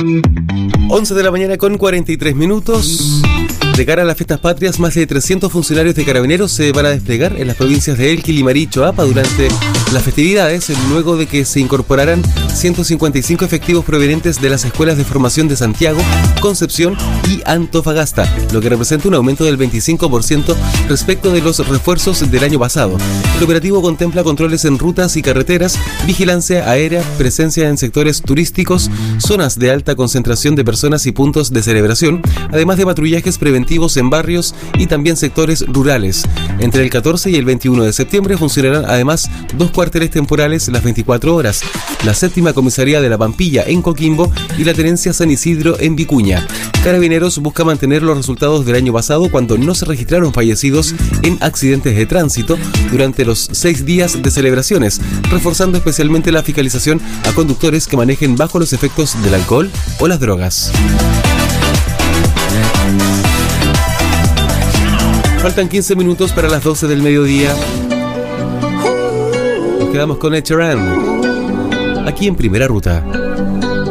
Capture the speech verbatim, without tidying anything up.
once de la mañana con cuarenta y tres minutos. De cara a las fiestas patrias, más de trescientos funcionarios de Carabineros se van a desplegar en las provincias de Elqui, Limarí y Choapa durante las festividades, luego de que se incorporaran ciento cincuenta y cinco efectivos provenientes de las escuelas de formación de Santiago, Concepción y Antofagasta, lo que representa un aumento del veinticinco por ciento respecto de los refuerzos del año pasado. El operativo contempla controles en rutas y carreteras, vigilancia aérea, presencia en sectores turísticos, zonas de alta concentración de personas y puntos de celebración, además de patrullajes preventivos en barrios y también sectores rurales. Entre el catorce y el veintiuno de septiembre funcionarán además dos cuarteles temporales las veinticuatro horas, la séptima comisaría de La Pampilla en Coquimbo y la tenencia San Isidro en Vicuña. Carabineros busca mantener los resultados del año pasado, cuando no se registraron fallecidos en accidentes de tránsito durante los seis días de celebraciones, reforzando especialmente la fiscalización a conductores que manejen bajo los efectos del alcohol o las drogas. Faltan quince minutos para las doce del mediodía. Nos quedamos con Ed Sheeran aquí en Primera Ruta.